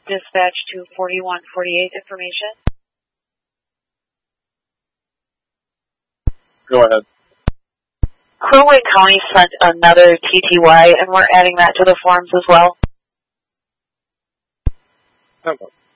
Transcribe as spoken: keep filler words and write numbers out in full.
Dispatch to forty-one forty-eight information. Go ahead. Clearway County sent another T T Y, and we're adding that to the forms as well. Hello.